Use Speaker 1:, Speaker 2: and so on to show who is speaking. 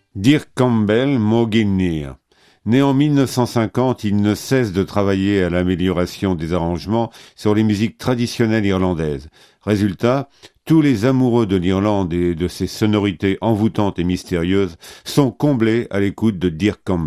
Speaker 1: Dirk Campbell Moginir. Né en 1950, il ne cesse de travailler à l'amélioration des arrangements sur les musiques traditionnelles irlandaises. Résultat, tous les amoureux de l'Irlande et de ses sonorités envoûtantes et mystérieuses sont comblés à l'écoute de Dirk Campbell.